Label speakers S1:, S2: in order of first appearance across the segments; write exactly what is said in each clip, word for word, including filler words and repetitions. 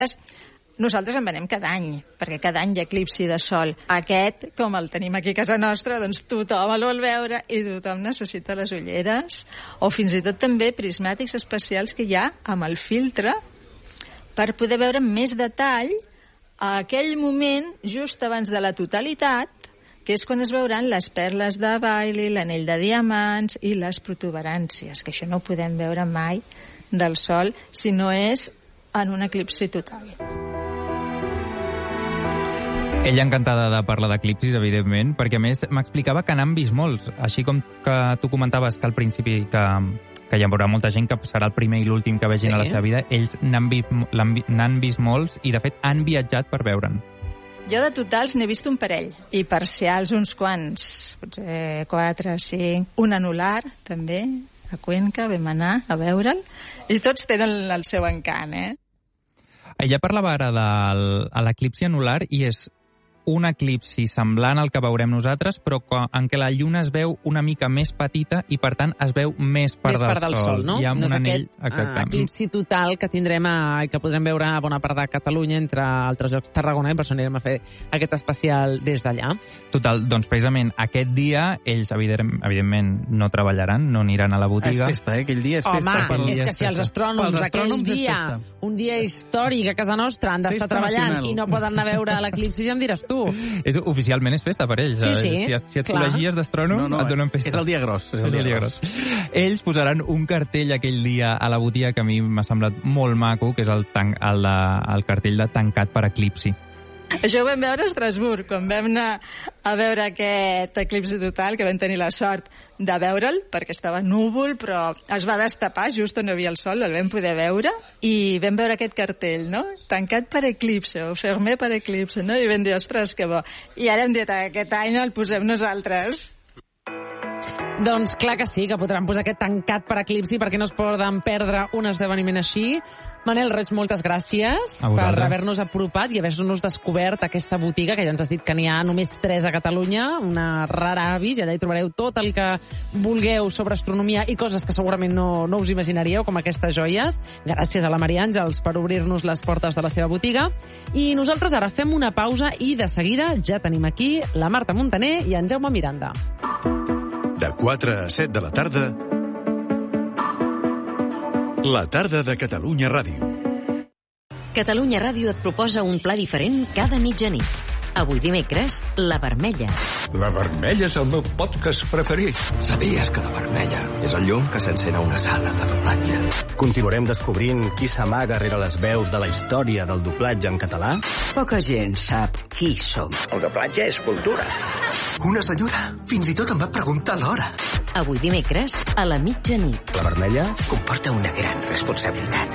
S1: Nosaltres en venem cada any, perquè cada any hi ha eclipsi de sol. Aquest, com el tenim aquí a casa nostra, doncs tothom el vol veure i tothom necessita les ulleres, o fins i tot també prismàtics especials que hi ha amb el filtre per poder veure amb més detall a aquell moment just abans de la totalitat, que és quan es veuran les perles de Bailey, l'anell de diamants i les protuberàncies, que això no ho podem veure mai del sol si no és en un eclipsi total.
S2: Ella encantada de parlar d'eclipsis, evidentment, perquè a més m'explicava que n'han vist molts, així com que tu comentaves que al principi que, que hi haurà molta gent que serà el primer i l'últim que vegin sí. a la seva vida, ells n'han vist, n'han vist molts i de fet han viatjat per veure'n.
S1: Jo de totals n'he vist un parell, i parcials uns quants, potser quatre, cinc, un anular també, a Cuenca, vam anar a veure'l, i tots tenen el seu encant, eh?
S2: Ella parlava ara de l'eclipsi anular i és un eclipsi semblant al que veurem nosaltres, però en què la lluna es veu una mica més petita i, per tant, es veu més part,
S3: més
S2: del,
S3: part del sol. sol no?
S2: Hi ha
S3: no
S2: un anell...
S3: Aquest uh, eclipsi total que tindrem a, que podrem veure a bona part de Catalunya, entre altres llocs Tarragona, i per això anirem a fer aquest especial des d'allà.
S2: Total, doncs precisament aquest dia ells evidentment no treballaran, no aniran a la botiga.
S4: És festa, eh? Aquell dia és festa.
S3: Home, pel... és que si els astrònoms, els astrònoms aquell dia, un dia històric a casa nostra, han d'estar treballant nacional. I no poden anar a veure l'eclipsi, ja em diràs tu.
S2: És, oficialment és festa per ells.
S3: Sí, sí,
S2: si, si et col·legies d'astrònom, no, no, et donen festa.
S4: És el dia gros. És el dia, dia gros.
S2: gros. Ells posaran un cartell aquell dia a la botiga que a mi m'ha semblat molt maco, que és el, tan, el, el cartell de tancat per eclipsi.
S1: Això ho vam veure a Estrasburg, quan vam anar a veure aquest eclipsi total, que vam tenir la sort de veure'l, perquè estava núvol, però es va destapar just on hi havia el sol, el vam poder veure, i vam veure aquest cartell, no? Tancat per eclipse, o fermé per eclipse, no? I vam dir, ostres, que bo. I ara hem dit, aquest any el posem nosaltres.
S3: Doncs clar que sí, que podran posar aquest tancat per eclipsi perquè no es poden perdre un esdeveniment així. Manel Reig, moltes gràcies per haver-nos apropat i haver-nos descobert aquesta botiga, que ja ens has dit que n'hi ha només tres a Catalunya, una rara avis, i allà hi trobareu tot el que vulgueu sobre astronomia i coses que segurament no, no us imaginaríeu, com aquestes joies. Gràcies a la Maria Àngels per obrir-nos les portes de la seva botiga. I nosaltres ara fem una pausa i de seguida ja tenim aquí la Marta Montaner i en Jaume Miranda.
S5: De quatre a set de la tarda, la tarda de Catalunya Ràdio.
S6: Catalunya Ràdio et proposa un pla diferent cada mitjanit. Avui dimecres, La Vermella.
S7: La Vermella és el meu podcast preferit.
S8: Sabies que La Vermella és el llum que s'encén a una sala de doblatge?
S9: Continuarem descobrint qui s'amaga rere les veus de la història del doblatge en català?
S10: Poca gent sap qui som.
S11: El doblatge és cultura.
S12: Una senyora fins i tot em va preguntar l'hora.
S6: Avui dimecres, a la mitjanit.
S9: La Vermella
S12: comporta una gran responsabilitat.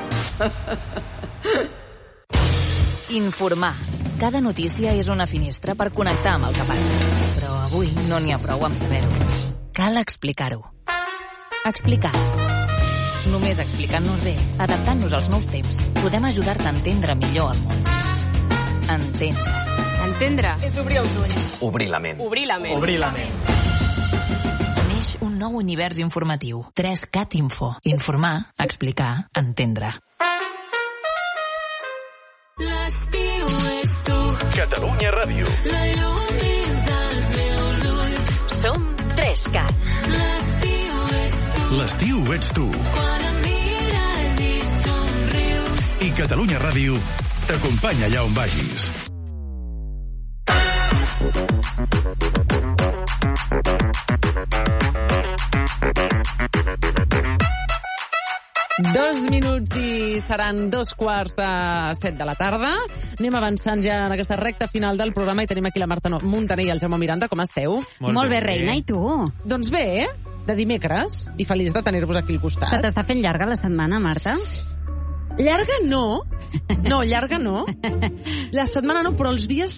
S13: Informar. Cada notícia és una finestra per connectar amb el que passa. Però avui no n'hi ha prou amb saber-ho. Cal explicar-ho. Explicar. Només explicant-nos bé, adaptant-nos als nous temps, podem ajudar-te a entendre millor el món. Entendre.
S14: Entendre és obrir els ulls.
S12: Obrir la ment.
S14: Obrir la ment.
S12: Obrir la ment.
S13: Neix un nou univers informatiu. tres cat Info. Informar, explicar, entendre.
S15: L'estiu ets tu.
S5: Catalunya Ràdio.
S15: La llum dins dels meus ulls.
S13: Som tres cat.
S15: L'estiu ets tu.
S5: L'estiu ets tu.
S15: Quan em mires i somrius.
S5: I Catalunya Ràdio t'acompanya allà on vagis.
S3: Dos minuts i seran dos quarts de set de la tarda. Anem avançant ja en aquesta recta final del programa i tenim aquí la Marta Montaner i el Jaume Miranda. Com esteu?
S16: Molt, Molt bé, bé, reina, i tu?
S3: Doncs bé, de dimecres, i feliç de tenir-vos aquí al costat.
S16: Se t'està fent llarga la setmana, Marta?
S3: Llarga no. No, llarga no. La setmana no, però els dies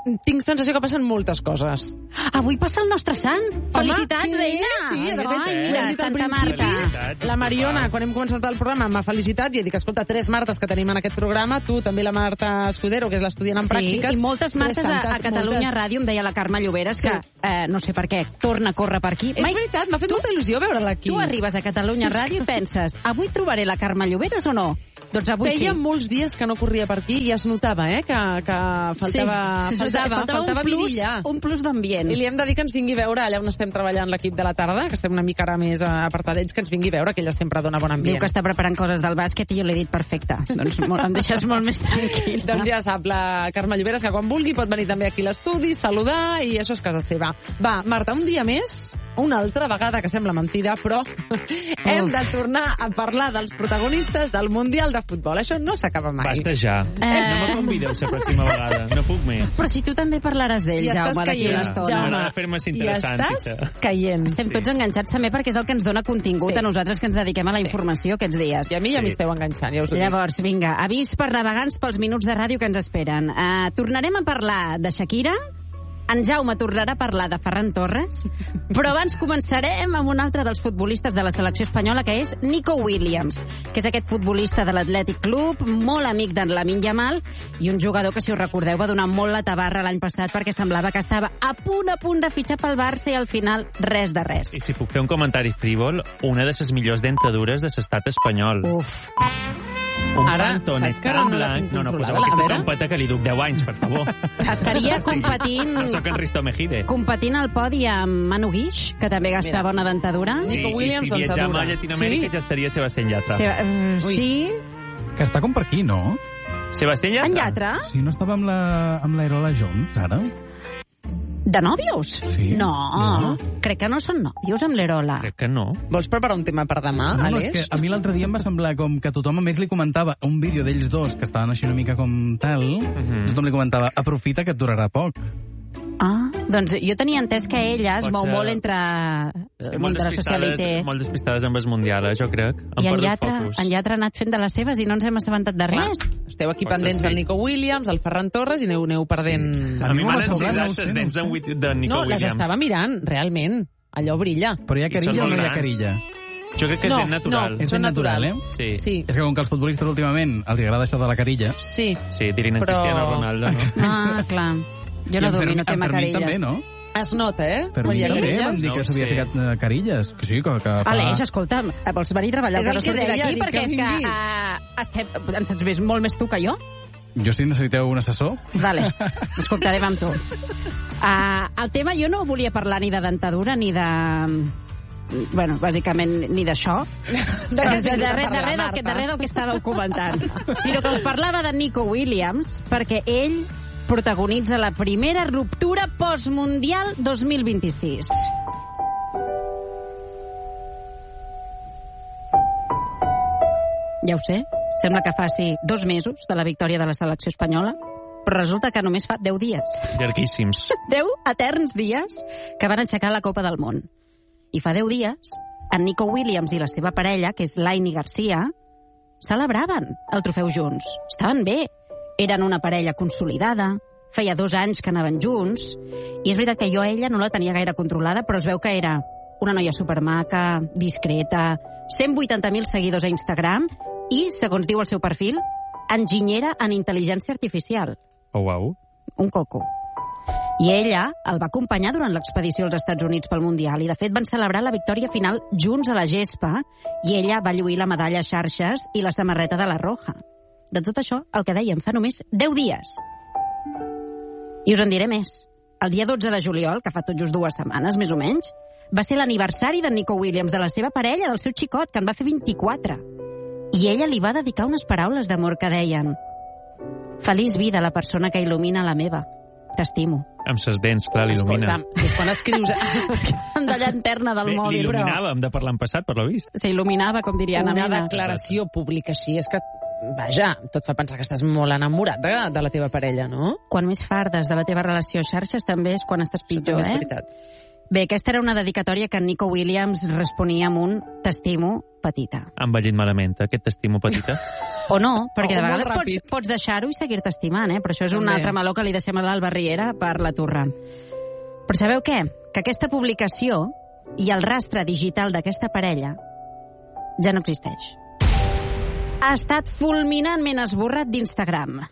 S3: tinc sensació que passen moltes coses.
S16: Avui passa el nostre sant. Felicitats,
S3: sí,
S16: reina.
S3: Sí, de fet,
S16: Ai, mira,
S3: hem dit al
S16: Santa
S3: principi,
S16: Marta.
S3: la Mariona, quan hem començat el programa, m'ha felicitat i he dit, escolta, tres Martes que tenim en aquest programa, tu, també la Marta Escudero, que és l'estudiant en pràctiques.
S16: Sí, i moltes Martes a, a Catalunya
S3: moltes.
S16: Ràdio, em deia la Carme Lloberes, que
S3: Sí.
S16: eh, no sé per què, torna a córrer per aquí.
S3: És veritat, m'ha fet molta il·lusió veure-la aquí.
S16: Tu arribes a Catalunya Ràdio i penses, avui trobaré la Carme Lloberes o no? Doncs avui
S3: Feia
S16: sí.
S3: molts dies que no corria per aquí i es notava, eh, que, que faltava,
S16: sí,
S3: faltava, faltava, faltava
S16: un plus,
S3: vidilla.
S16: un plus d'ambient.
S3: I li hem de dir que ens vingui a veure allà on estem treballant l'equip de la tarda, que estem una mica ara més apartadets, que ens vingui a veure, que ella sempre dona bon ambient.
S16: Diu que està preparant coses del bàsquet i jo l'he dit perfecte. Doncs molt, em deixes molt més tranquil.
S3: Doncs ja sap, la Carme Lloberes, que quan vulgui pot venir també aquí a l'estudi, saludar, i això és casa seva. Va, Marta, un dia més, una altra vegada, que sembla mentida, però hem de tornar a parlar dels protagonistes del Mundial de Futbol. Això no s'acaba mai.
S4: Basta ja.
S16: Eh.
S4: No me convideu la pròxima vegada. No puc més.
S16: Però si tu també parlaràs d'ell,
S3: Ja estàs
S16: Jaume, d'aquí
S3: caient.
S16: una estona.
S3: Jaume,
S4: M'agrada fer-me
S3: I
S4: interessant.
S3: estàs caient.
S16: Estem tots enganxats també perquè és el que ens dona contingut
S3: Sí.
S16: a nosaltres que ens dediquem a la informació aquests dies.
S3: I a mi ja m'hi esteu enganxant, ja us ho dic.
S16: Llavors, vinga, avís per navegants pels minuts de ràdio que ens esperen. Uh, tornarem a parlar de Shakira, en Jaume tornarà a parlar de Ferran Torres, però abans començarem amb un altre dels futbolistes de la selecció espanyola, que és Nico Williams, que és aquest futbolista de l'Atlètic Club, molt amic d'en Lamine Yamal, i un jugador que, si us recordeu, va donar molt la tabarra l'any passat perquè semblava que estava a punt a punt de fitxar pel Barça i al final res de res.
S4: I si puc fer un comentari frívol, una de les millors dentadures de l'estat espanyol.
S16: Uf.
S4: Un
S3: Ara,
S4: pantonet
S3: saps que ara
S4: tan
S3: no la
S4: blanc.
S3: tinc
S4: No, no,
S3: controlada,
S4: poseu
S3: a
S4: aquesta
S3: veure.
S4: trompeta que li duc deu anys, per favor.
S16: Estaria competint...
S4: No sóc en Risto Mejide.
S16: competint al podi amb Manu Guix, que també gasta
S3: Mira.
S16: bona dentadura.
S4: Sí,
S3: Nico Williams,
S4: i si viatjam
S3: dentadura.
S4: a Llatinoamèrica
S3: Sí.
S4: ja estaria Sebastián Yatra.
S16: Sí, uh, sí?
S2: Que està com per aquí, no?
S4: Sebastián Yatra?
S16: En Llatra?
S2: Sí, no estava amb la, amb l'Aerola Jones, ara?
S16: De nòvios?
S2: Sí.
S16: No,
S2: No.
S16: crec que no són nòvios amb l'Erola.
S4: Crec que no.
S3: Vols preparar un tema per demà,
S2: No, no,
S3: Aleix?
S2: és que a mi l'altre dia em va semblar com que tothom a més li comentava un vídeo d'ells dos que estaven així una mica com tal,
S4: Mhm.
S2: tothom li comentava, aprofita que et durarà poc.
S16: Ah, doncs jo tenia entès que ella es
S4: Pot
S16: mou
S4: ser.
S16: molt entre el món
S4: molt
S16: de la
S4: despistades,
S16: socialitat
S4: molt despistades amb el Mundial, eh, jo crec. Han
S16: i en
S4: perdut
S16: Llatra,
S4: focus.
S16: en Llatra ha anat fent de les seves i no ens hem assabentat de
S3: Clar,
S16: res.
S3: esteu aquí
S4: Pot ser,
S3: pendents
S4: sí.
S3: del Nico Williams, del Ferran Torres, i aneu, aneu perdent...
S4: A mi m'han
S2: m'ha semblat, no ho
S4: encisat
S2: sé,
S4: les
S2: no ho
S4: dents
S2: sé.
S4: d'en Whit- de Nico
S3: No, les
S4: Williams.
S3: estava mirant, realment. Allò brilla.
S2: Però hi ha
S4: I són
S2: carilla o
S4: molt
S2: no hi ha
S4: grans.
S2: carilla?
S4: Jo crec que és
S3: No,
S4: ben natural.
S3: no.
S2: És
S3: Són
S2: ben natural, eh?
S3: naturals.
S4: Sí.
S3: Sí,
S2: És que com que als futbolistes últimament els agrada això de la carilla...
S3: sí.
S4: Sí, dirien en
S3: Però-
S4: Cristiano Ronaldo, no?
S16: Ah, clar. Jo no
S2: I en Fermín-
S16: domino tema
S2: en Fermín
S16: carilles.
S2: també, no?
S3: Es nota, eh?
S2: Per
S3: Quan
S2: mi
S3: hi ha
S2: també
S3: carilles.
S2: van dir
S4: No
S2: que
S4: ho
S2: s'havia
S4: sé.
S2: ficat eh, carilles. Que sí, que, que fa...
S16: Aleix, escolta'm, vols venir a treballar
S3: És
S16: al
S3: el
S16: que
S3: que
S16: no sortir
S3: deia,
S16: d'aquí?
S3: dic
S16: Perquè
S3: que
S16: és que
S3: vingui.
S16: uh, estem, en saps més, molt més tu que jo.
S2: Jo sí necessiteu un assessor.
S16: Vale, ens comptarem amb tu. Uh, el tema, jo no volia parlar ni de dentadura ni de... Bueno, bàsicament, ni d'això.
S3: De
S16: De,
S3: què
S16: de,
S3: has
S16: de,
S3: vingut a
S16: res, de,
S3: parlar,
S16: res del que, de
S3: Marta?
S16: res del que estàveu comentant. Sinó que us parlava de Nico Williams perquè ell protagonitza la primera ruptura postmundial dos mil vint-i-sis. Ja ho sé, sembla que faci dos mesos de la victòria de la selecció espanyola, però resulta que només fa deu dies.
S4: Llarguíssims.
S16: deu eterns dies que van aixecar la Copa del Món. I fa deu dies, en Nico Williams i la seva parella, que és Laini Garcia, celebraven el trofeu junts. Estaven bé. Eren una parella consolidada, feia dos anys que anaven junts, i és veritat que jo a ella no la tenia gaire controlada, però es veu que era una noia supermaca, discreta, cent vuitanta mil seguidors a Instagram i, segons diu el seu perfil, enginyera en intel·ligència artificial.
S4: Oh, wow.
S16: Un coco. I ella el va acompanyar durant l'expedició als Estats Units pel Mundial i, de fet, van celebrar la victòria final junts a la gespa i ella va lluir la medalla a xarxes i la samarreta de la Roja. De tot això, el que dèiem, fa només deu dies. I us en diré més. El dia dotze de juliol, que fa tot just dues setmanes, més o menys, va ser l'aniversari de Nico Williams, de la seva parella, del seu xicot, que en va fer vint-i-quatre. I ella li va dedicar unes paraules d'amor que deien: feliç vida la persona que il·lumina la meva. T'estimo.
S4: Amb ses dents, clar, l'il·lumina.
S3: Escolta'm, és quan escrius...
S16: Amb de llanterna del
S4: Bé,
S16: mòbil, però...
S4: l'il·luminàvem de parlar en passat, per lo vist.
S16: S'il·luminava, com diria Anna
S3: Una
S16: Mena.
S3: declaració pública així, és que, vaja, tot fa pensar que estàs molt enamorat de, de la teva parella, no?
S16: Quan més fardes de la teva relació a xarxes també és quan estàs pitjor,
S3: Això també és
S16: eh?
S3: veritat.
S16: Bé, aquesta era una dedicatòria que Nico Williams responia amb un t'estimo, petita.
S4: Han vallit malament, aquest t'estimo, petita?
S16: O no, perquè
S3: O
S16: de vegades
S3: molt
S16: pots,
S3: ràpid.
S16: pots deixar-ho i seguir-te estimant, eh? Però això és un
S3: També.
S16: altre meló que li deixem a l'Alba Riera per la torre. Però sabeu què? Que aquesta publicació i el rastre digital d'aquesta parella ja no existeix. Ha estat fulminantment esborrat d'Instagram.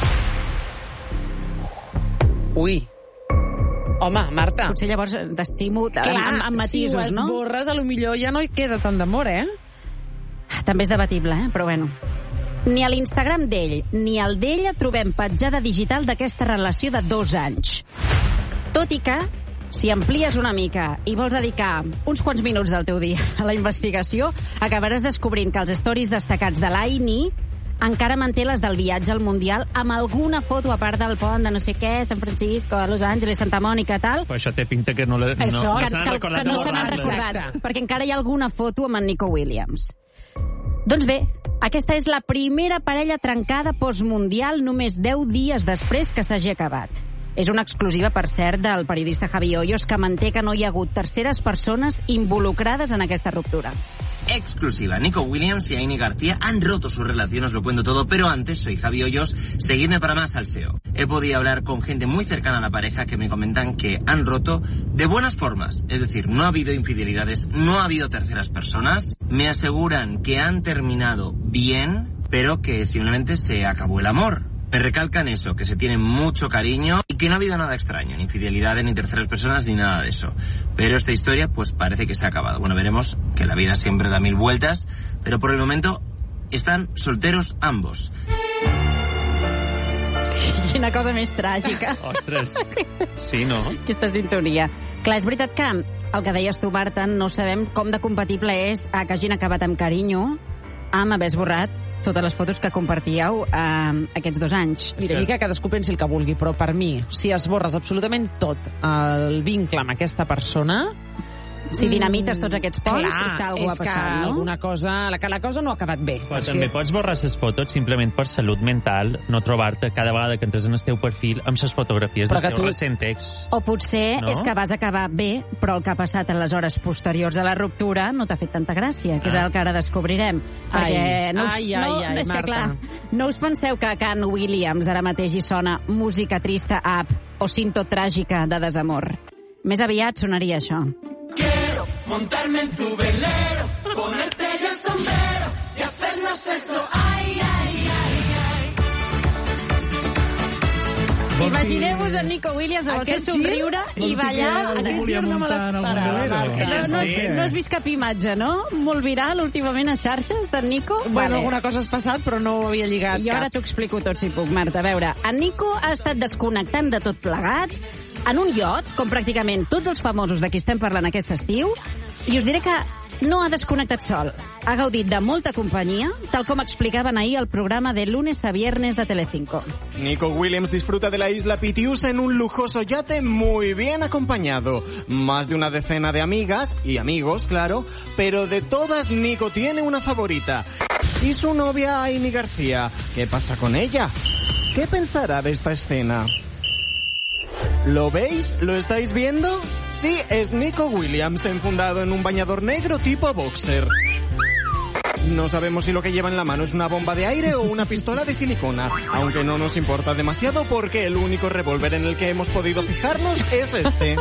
S3: Ui. Home, Marta.
S16: Potser llavors t'estimo amb,
S3: Clar,
S16: amb, amb matisos,
S3: si ho
S16: no?
S3: esborres, a lo millor ja no hi queda tant d'amor, eh?
S16: També és debatible, eh? Però bueno. Ni a l'Instagram d'ell ni al d'ella trobem petjada digital d'aquesta relació de dos anys. Tot i que, si amplies una mica i vols dedicar uns quants minuts del teu dia a la investigació, acabaràs descobrint que els stories destacats de l'Aini encara manté les del viatge al Mundial amb alguna foto a part del pont de no sé què, San Francisco, Los Angeles, Santa Mònica, tal.
S4: Però això té pinta que no, la, no,
S16: Això,
S4: no
S16: que,
S4: se n'han
S16: que,
S4: recordat.
S16: que no se n'han recordat, perquè encara hi ha alguna foto amb en Nico Williams. Doncs bé, aquesta és la primera parella trencada postmundial només deu dies després que s'hagi acabat. És una exclusiva, per cert, del periodista Javi Hoyos, que manté que no hi ha hagut terceres persones involucrades en aquesta ruptura.
S11: Exclusiva. Nico Williams y Aini García han roto su relación, os lo cuento todo, pero antes soy Javi Hoyos, seguidme para más salseo. He podido hablar con gente muy cercana a la pareja que me comentan que han roto de buenas formas, es decir, no ha habido infidelidades, no ha habido terceras personas, me aseguran que han terminado bien, pero que simplemente se acabó el amor. Me recalcan eso, que se tienen mucho cariño y que no ha habido nada extraño, ni infidelidades, ni terceras personas, ni nada de eso. Pero esta historia, pues parece que se ha acabado. Bueno, veremos que la vida siempre da mil vueltas, pero por el momento están solteros ambos.
S16: Quina cosa més tràgica.
S4: Ostres, sí, no?
S16: Aquesta sintonia. Clar, és veritat que el que deies tu, Marta, no sabem com de compatible és a que hagin acabat amb carinyo amb haver esborrat totes les fotos que compartíeu eh, aquests dos anys.
S3: Mira, que cadascú pensi el que vulgui, però per mi, si esborres absolutament tot el vincle amb aquesta persona...
S16: Si dinamites tots aquests ponts,
S3: clar,
S16: és que alguna
S3: és
S16: ha passat,
S3: que
S16: no?
S3: alguna cosa, la, que la cosa no ha acabat bé.
S4: Però
S3: perquè...
S4: també pots borrar les fotos simplement per salut mental, no trobar-te cada vegada que entres en el teu perfil amb les fotografies
S16: Però
S4: dels
S16: que
S4: teus
S16: tu-
S4: recents.
S16: O potser
S4: No?
S16: és que vas acabar bé, però el que ha passat en les hores posteriors a la ruptura no t'ha fet tanta gràcia, que és
S3: Ah.
S16: el que ara descobrirem.
S3: Ai,
S16: Perquè no us,
S3: ai, ai,
S16: no,
S3: ai,
S16: és que,
S3: Marta.
S16: clar, no us penseu que a Can Williams ara mateix hi sona música trista up o cinto tràgica de desamor. Més aviat sonaria això.
S15: Quiero montarme en tu velero, ponerte yo el sombrero y hacernos eso. Ay, ay, ay, ay.
S16: Imagineu-vos en Nico Williams amb el seu
S3: Aquest gir?
S16: somriure i ballar.
S3: Aquest gir no me l'esperava, Marta.
S16: No, no, no has vist cap imatge, no? Molt viral últimament a xarxes d'en Nico?
S3: Bueno, alguna cosa has passat, però no ho havia lligat
S16: Jo ara t'ho explico tot, si puc, Marta. A veure, en Nico ha estat desconnectant de tot plegat, en un iot, com pràcticament tots els famosos de qui estem parlant aquest estiu, i us diré que no ha desconnectat sol. Ha gaudit de molta companyia, tal com explicaven ahir al programa de lunes a viernes de Telecinco.
S17: Nico Williams disfruta de la isla Pitius en un lujoso yate muy bien acompañado. Más de una decena de amigas y amigos, claro, pero de todas Nico tiene una favorita. Y su novia Aini García. ¿Qué pasa con ella? ¿Qué pensará de esta escena? ¿Lo veis? ¿Lo estáis viendo? Sí, es Nico Williams enfundado en un bañador negro tipo boxer. No sabemos si lo que lleva en la mano es una bomba de aire o una pistola de silicona, aunque no nos importa demasiado porque el único revólver en el que hemos podido fijarnos es este.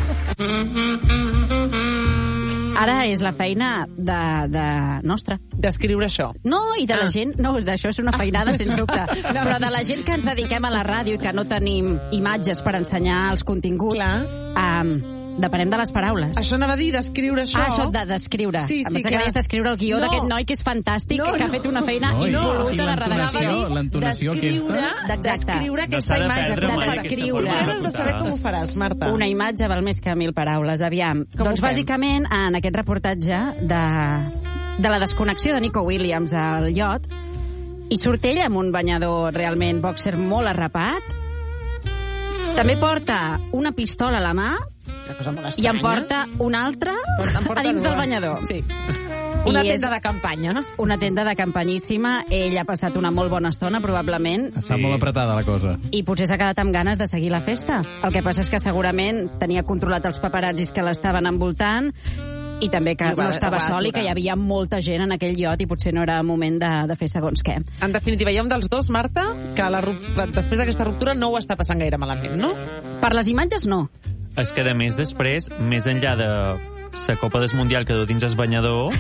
S16: Ara és la feina de, de nostra.
S3: D'escriure això.
S16: No, i de la
S3: Ah.
S16: gent... No, d'això és una feinada, sens dubte. Però de la gent que ens dediquem a la ràdio i que no tenim imatges per ensenyar els continguts, um, depenem de les paraules.
S3: Això anava a dir, d'escriure això.
S16: Ah, això de descriure.
S3: Sí,
S16: Em
S3: sí,
S16: pensa
S3: que-
S16: que deies d'escriure el guió
S3: No.
S16: d'aquest noi que és fantàstic,
S3: No,
S16: que ha
S3: no.
S16: fet una feina
S18: No, i-
S16: involuta
S18: i
S16: de
S18: l'entonació,
S16: redacció.
S18: l'entonació aquesta.
S16: Exacte.
S3: Descriure aquesta
S4: s'ha de
S3: imatge.
S4: perdre
S3: De
S4: mai aquesta
S3: descriure.
S4: forma de
S3: Hem de saber
S4: contar.
S3: com ho faràs, Marta.
S16: Una imatge val més que mil paraules. Aviam.
S3: Com
S16: doncs
S3: ho fem?
S16: bàsicament, en aquest reportatge de, de la desconnexió de Nico Williams al iot, hi surt ell amb un banyador realment boxer molt arrapat. També porta una pistola a la mà
S3: Una cosa molt
S16: i en
S3: estranya.
S16: porta una altra
S3: Porta- en porta
S16: a dins del
S3: dues.
S16: banyador.
S3: Sí. Una
S16: I
S3: tenda
S16: és
S3: de campanya.
S16: Una tenda de campanyíssima. Ell ha passat una molt bona estona, probablement.
S18: Està sí. molt apretada la cosa.
S16: I potser s'ha quedat amb ganes de seguir la festa. El que passa és que segurament tenia controlat els paparazzis que l'estaven envoltant i també que no estava sol i que hi havia molta gent en aquell iot i potser no era moment de, de fer segons què.
S3: En definitiva, hi ha un dels dos, Marta, que la, després d'aquesta ruptura no ho està passant gaire malament, no?
S16: Per les imatges, no.
S4: És que, a més, després, més enllà de la Copa del Mundial que du dins el banyador,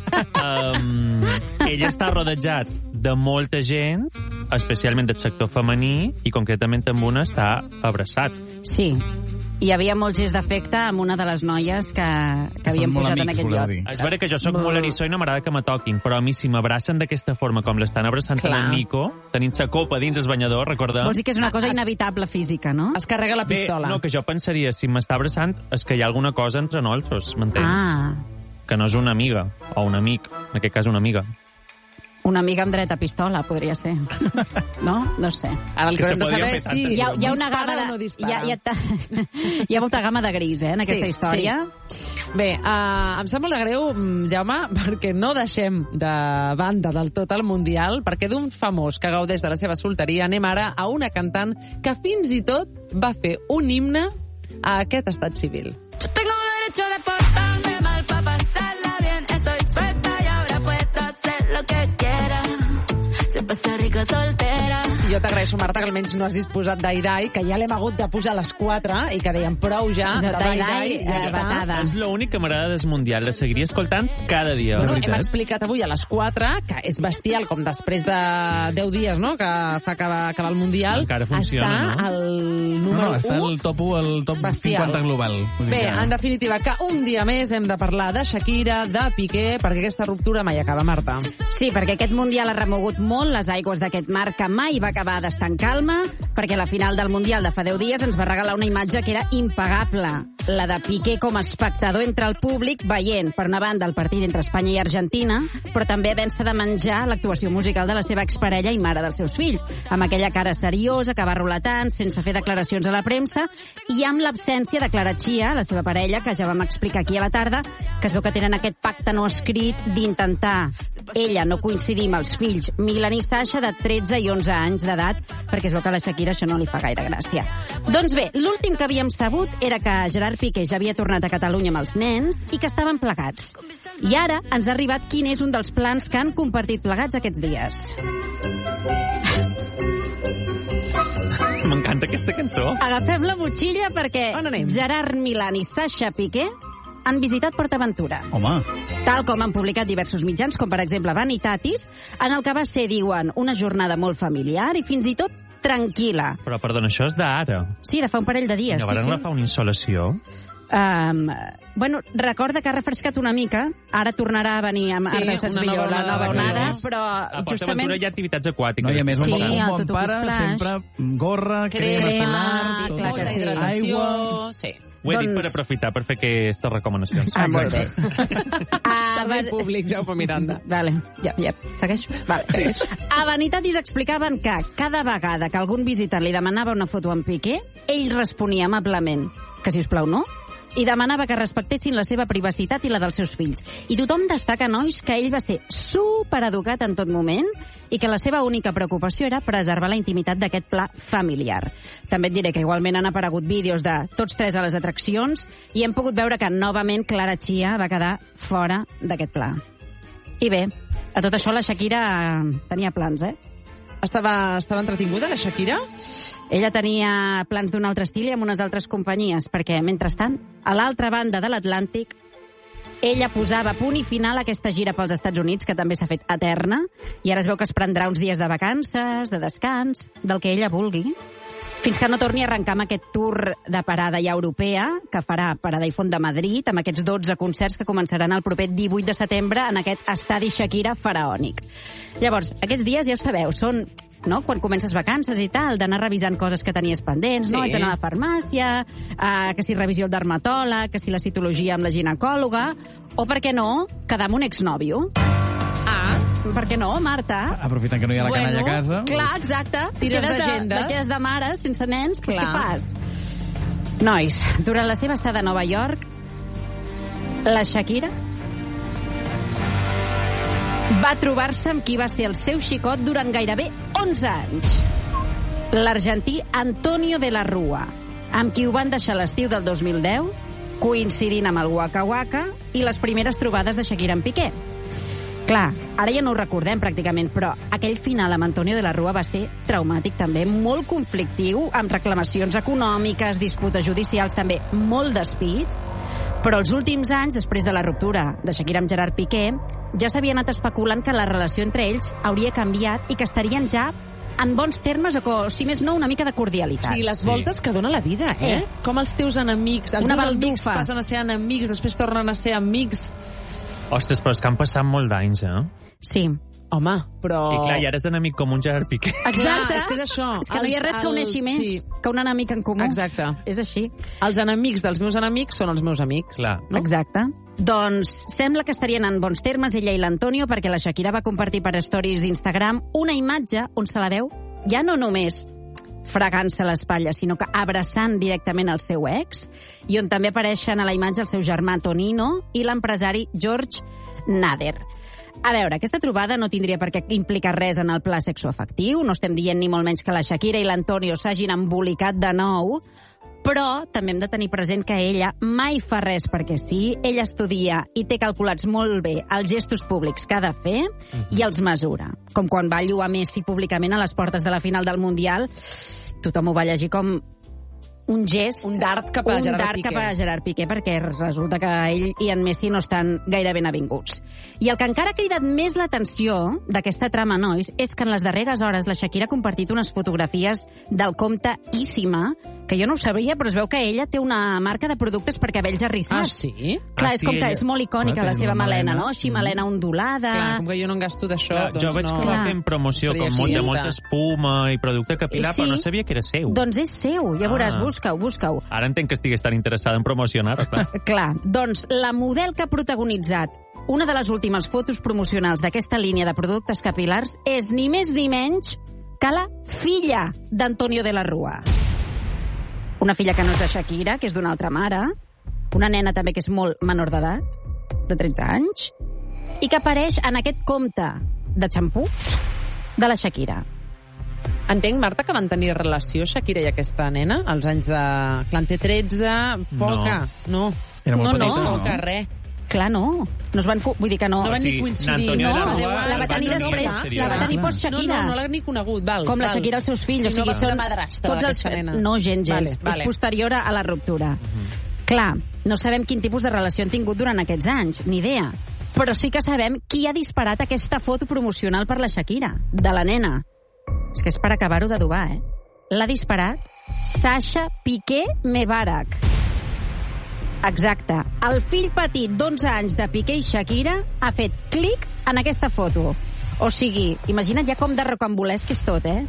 S4: um, ell està rodejat de molta gent, especialment del sector femení, i concretament amb una està abraçat.
S16: Sí. Hi havia molts gest d'afecte amb una de les noies que, que havien posat amics, en aquest lloc.
S4: És vera que jo sóc molt erissó i no m'agrada que me toquin, però a mi si m'abracen d'aquesta forma com l'estan abraçant amb el Nico, tenint sa copa dins el banyador, recordem...
S16: Vols dir que és una cosa inevitable física, no?
S3: Es carrega la pistola.
S4: Bé, no, que jo pensaria, si m'està abraçant, és que hi ha alguna cosa entre nosaltres, m'entens?
S16: Ah.
S4: Que no és una amiga, o un amic, en aquest cas una amiga.
S16: Una amiga amb dret a pistola, podria ser. No? No sé.
S3: Ara el que hem de saber és si
S16: hi ha, hi ha una gamma de...
S3: no
S16: hi, ha, hi, ha, hi ha molta gamma de gris, eh, en aquesta
S3: sí,
S16: història.
S3: Sí. Bé, uh, em sap molt de greu, Jaume, perquè no deixem de banda del tot el Mundial, perquè d'un famós que gaudeix de la seva solteria anem ara a una cantant que fins i tot va fer un himne a aquest estat civil.
S15: Tengo derecho de portarme mal pa pasarla bien. Estoy suelta y ahora puedo hacer lo que quiera. Se pasa rica soltera.
S3: I jo t'agraeixo, Marta, que almenys no has disposat d'Aidai, que ja l'hem hagut de posar a les quatre i que dèiem prou ja.
S16: No, d'Aidai, ja eh, batada.
S4: És l'únic que m'agrada del Mundial, la seguiria escoltant cada dia.
S3: Bueno, hem explicat avui a les quatre que és bestial, com després de deu dies, no?, que fa acabar, acabar el Mundial.
S4: Encara funciona,
S3: està
S4: no?
S3: el número
S18: no, no, està el top u, el top
S3: bestial.
S18: cinquanta global.
S3: Bé, en definitiva, que un dia més hem de parlar de Shakira, de Piqué, perquè aquesta ruptura mai acaba, Marta.
S16: Sí, perquè aquest Mundial ha remogut molt les aigües d'aquest mar que mai va acabar d'estar en calma, perquè la final del Mundial de fa deu dies ens va regalar una imatge que era impagable, la de Piqué com a espectador entre el públic veient, per una banda, el partit entre Espanya i Argentina, però també havent-se de menjar l'actuació musical de la seva exparella i mare dels seus fills, amb aquella cara seriosa que va roletant, sense fer declaracions a la premsa, i amb l'absència de Clara Chia, la seva parella, que ja vam explicar aquí a la tarda, que es veu que tenen aquest pacte no escrit d'intentar ella no coincidir amb els fills Milan i Sasha de tretze i onze anys d'edat, perquè es veu que a la Shakira això no li fa gaire gràcia. Doncs bé, l'últim que havíem sabut era que Gerard Piqué ja havia tornat a Catalunya amb els nens i que estaven plegats. I ara ens ha arribat quin és un dels plans que han compartit plegats aquests dies.
S4: M'encanta aquesta cançó.
S16: Agafem la motxilla perquè Gerard Milan i Sasha Piqué han visitat PortAventura.
S18: Home.
S16: Tal com han publicat diversos mitjans, com per exemple Vanitatis, en el que va ser, diuen, una jornada molt familiar i fins i tot tranquil·la.
S4: Però, perdona, això és d'ara.
S16: Sí, de fa un parell de dies.
S4: No varen
S16: sí, sí.
S4: agafar una insolació?
S16: Um, bueno, recorda que ha refrescat una mica, ara tornarà a venir amb,
S3: sí,
S16: ara saps millor, la nova onada, però
S4: a
S16: justament...
S4: hi ha activitats aquàtiques.
S18: No, i a més, un
S16: sí,
S18: bon, un bon pare,
S16: splash.
S18: sempre gorra, crema,
S16: crema
S18: solar,
S16: sí,
S18: tot
S16: clar que sí.
S18: aigua...
S3: Sí.
S4: Ho he
S16: doncs...
S4: dit per aprofitar per fer aquestes recomanacions.
S16: Ah, molt bé.
S3: Ah, Servei públic, Jaume Miranda.
S16: Vale, ja, ja, segueixo? Vale, segueixo. A Vanitatis explicaven que cada vegada que algun visitant li demanava una foto amb Piqué, ell responia amablement que, si us plau, no? I demanava que respectessin la seva privacitat i la dels seus fills. I tothom destaca, nois, que ell va ser supereducat en tot moment i que la seva única preocupació era preservar la intimitat d'aquest pla familiar. També et diré que igualment han aparegut vídeos de tots tres a les atraccions i hem pogut veure que novament Clara Chia va quedar fora d'aquest pla. I bé, a tot això la Shakira tenia plans, eh?
S3: Estava, estava entretinguda, la Shakira?
S16: Ella tenia plans d'un altre estil i amb unes altres companyies, perquè, mentrestant, a l'altra banda de l'Atlàntic, ella posava punt i final a aquesta gira pels Estats Units, que també s'ha fet eterna, i ara es veu que es prendrà uns dies de vacances, de descans, del que ella vulgui, fins que no torni a arrencar amb aquest tour de parada ja europea, que farà Parada i Font de Madrid, amb aquests dotze concerts que començaran el proper divuit de setembre en aquest estadi Shakira faraònic. Llavors, aquests dies, ja ho sabeu, són... no? Quan comences vacances i tal, d'anar revisant coses que tenies pendents, no?
S3: Sí.
S16: Haig d'anar a la farmàcia, eh, que si revisió el dermatòleg, que si la citologia amb la ginecòloga, o, per què no, quedar amb un exnòvio.
S3: Ah,
S16: per què no, Marta?
S18: Aprofitant que no hi ha la
S16: bueno,
S18: canalla a casa.
S16: Clar, exacte.
S3: Tires
S16: Quedes
S3: d'agenda.
S16: De, quedes de mare, sense nens, doncs
S3: clar.
S16: què fas? Nois, durant la seva estada a Nova York, la Shakira va trobar-se amb qui va ser el seu xicot durant gairebé onze anys. L'argentí Antonio de la Rúa, amb qui ho van deixar l'estiu del dos mil deu, coincidint amb el Waka Waka i les primeres trobades de Shakira amb Piqué. Clar, ara ja no ho recordem pràcticament, però aquell final amb Antonio de la Rúa va ser traumàtic també, molt conflictiu, amb reclamacions econòmiques, disputes judicials, també molt despit. Però els últims anys, després de la ruptura de Shakira amb Gerard Piqué, ja s'havia anat especulant que la relació entre ells hauria canviat i que estarien ja en bons termes o, si més no, una mica de cordialitat.
S3: Sí, les voltes sí. que dona la vida, eh? eh? Com els teus enemics, els
S16: una
S3: teus
S16: baldufa.
S3: amics passen a ser enemics, després tornen a ser amics.
S4: Ostres, però és que han passat molt d'anys, eh?
S16: Sí.
S3: Home, però...
S4: I clar, i ara és enemic com un Gerard Piqué.
S16: Exacte.
S3: Clar, és que és això.
S16: És que no hi ha res que uneixi més sí. que un enemic en comú.
S3: Exacte.
S16: És així.
S3: Els enemics dels meus enemics són els meus amics.
S4: Clar.
S3: No?
S16: Exacte. Doncs sembla que estarien en bons termes ella i l'Antonio, perquè la Shakira va compartir per stories d'Instagram una imatge on se la veu ja no només fregant-se l'espatlla, sinó que abraçant directament el seu ex, i on també apareixen a la imatge el seu germà Tonino i l'empresari George Nader. A veure, aquesta trobada no tindria per què implicar res en el pla sexoafectiu, no estem dient ni molt menys que la Shakira i l'Antonio s'hagin embolicat de nou, però també hem de tenir present que ella mai fa res perquè sí, ella estudia i té calculats molt bé els gestos públics que ha de fer i els mesura. Com quan va lloar Messi públicament a les portes de la final del Mundial, tothom ho va llegir com un gest,
S3: un dart cap a
S16: un
S3: Gerard
S16: dart
S3: Piqué.
S16: cap a Gerard Piqué, perquè resulta que ell i en Messi no estan gaire ben avinguts. I el que encara ha cridat més l'atenció d'aquesta trama, nois, és que en les darreres hores la Shakira ha compartit unes fotografies del compte Issima, que jo no ho sabia, però es veu que ella té una marca de productes per cabells arrissats.
S3: Ah, sí?
S16: Clar,
S4: ah,
S16: és
S4: sí,
S16: com que
S4: ella...
S16: és molt icònica
S18: Clar,
S16: la seva melena,
S18: melena,
S16: no? Així, melena ondulada...
S3: Clar, com que jo no en gasto d'això,
S4: Clar,
S3: doncs
S4: jo veig
S3: no...
S4: que va fent promoció
S3: Seria
S4: com molt,
S3: així.
S4: de molta espuma i producte capilar,
S16: Sí.
S4: però no sabia que era seu.
S16: Doncs és seu, ja veuràs,
S4: Ah.
S16: busca-ho, busca-ho.
S4: Ara entenc que estigués tan interessada en promocionar-ho, clar.
S16: Clar, doncs la model que ha protagonitzat una de les últimes fotos promocionals d'aquesta línia de productes capilars és ni més ni menys que la filla d'Antonio de la Rúa. Una filla que no és de Shakira, que és d'una altra mare, una nena també que és molt menor d'edat, de tretze anys, i que apareix en aquest compte de xampús de la Shakira.
S3: Entenc, Marta, que van tenir relació Shakira i aquesta nena als anys de... Clar, en té tretze, poca. No.
S18: Era molt
S16: No, no,
S18: petita,
S3: No,
S18: no?
S3: que res.
S16: Clar, no. No es van... co- Vull dir que no...
S3: No van
S4: O sigui,
S3: ni coincidir.
S4: Antonio
S16: No,
S4: de la
S16: la,
S4: Rúa
S16: la va tenir
S4: va
S16: després,
S4: tenir
S16: la va tenir post
S3: No,
S16: Shakira.
S3: no, no l'ha ni conegut, val.
S16: Com la
S3: val.
S16: Shakira als seus fills.
S3: I
S16: O sigui,
S3: no va ser
S16: són
S3: la madrastra
S16: tots els...
S3: d'aquesta nena.
S16: No, gens, gens.
S3: Vale, vale.
S16: És posterior a la ruptura. Clar, no sabem quin tipus de relació han tingut durant aquests anys, ni idea. Però sí que sabem qui ha disparat aquesta foto promocional per la Shakira, de la nena. És que és per acabar-ho d'adobar, eh? L'ha disparat Sasha Piqué Mebarak. Exacte. El fill petit d'onze anys de Piqué i Shakira ha fet clic en aquesta foto. O sigui, imagina't ja com de rocambolesc és tot, eh?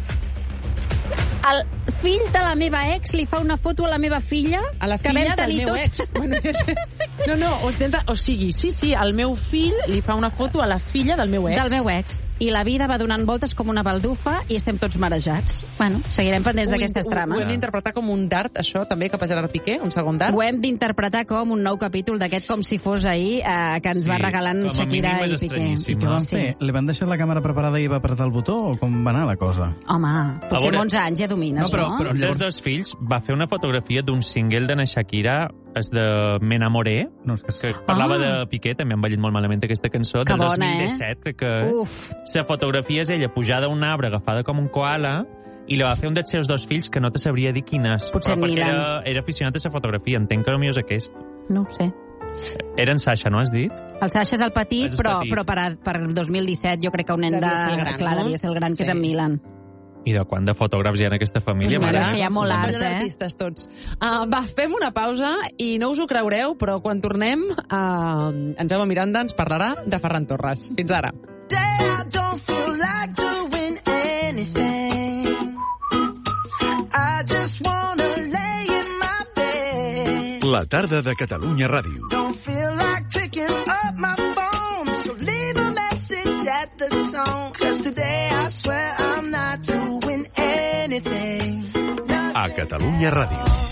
S16: El fill de la meva ex li fa una foto a la meva filla,
S3: A la
S16: que
S3: filla
S16: vam
S3: del
S16: tenir
S3: meu
S16: tots...
S3: ex. Bueno, no, no, ostenta, o sigui, sí, sí, el meu fill li fa una foto a la filla del meu ex.
S16: Del meu ex. I la vida va donant voltes com una baldufa i estem tots marejats. Bueno, seguirem pendents
S3: Ho
S16: d'aquestes
S3: in-
S16: trames.
S3: Ho hem d'interpretar com un dart, això, també, cap a Gerard Piqué, un segon dart?
S16: Ho hem d'interpretar com un nou capítol d'aquest com si fos ahir, eh, que ens
S4: Sí,
S16: va regalant
S4: com a
S16: Shakira
S4: mínim és
S16: i Piqué.
S4: estranyíssim.
S18: I què van
S16: Sí.
S18: fer? Li van deixar la càmera preparada i va apretar el botó o com va anar la cosa?
S16: Home, potser
S4: veure-
S16: amb onze anys ja domines,
S18: No, però-
S16: no?
S18: però-
S4: Un dels
S18: Llavors-
S4: dos fills va fer una fotografia d'un single de na Shakira, és de M'enamoré,
S18: No, és que...
S4: que parlava
S16: Ah.
S4: de Piqué, també han ballit molt malament aquesta cançó,
S16: Que
S4: del
S16: bona,
S4: dos mil disset, crec que és.
S16: Uf.
S4: La fotografia és ella pujada a un arbre, agafada com un koala, i la va fer un dels seus dos fills, que no te sabria dir quin és.
S16: Potser
S4: però perquè
S16: Milan.
S4: era, era aficionat a la fotografia, entenc que potser és aquest.
S16: No ho sé.
S4: Era en Sasha, no has dit?
S16: El Sasha és el petit,
S4: És el
S16: però,
S4: petit.
S16: però per, a- per el dos mil disset jo crec que un nen de...
S3: Devia ser el gran,
S16: Clar,
S3: no?
S16: devia ser el gran, que
S3: Sí.
S16: és en Milan.
S4: I de quant de fotògrafs hi ha en aquesta família?
S16: Pues mira,
S4: mare?
S16: és que hi ha molt
S3: Una
S16: art,
S3: colla
S16: eh?
S3: d'artistes tots. Uh, va, fem una pausa i no us ho creureu, però quan tornem, uh, en Jaume Miranda ens parlarà de Ferran Torres. Fins ara.
S15: I don't feel like doing anything. I just wanna lay in my bed.
S5: La tarda de Catalunya Ràdio.
S15: Don't feel like picking up my phone, so leave a message at the tone. 'Cause today I swear I'm not doing anything.
S5: A Catalunya Ràdio.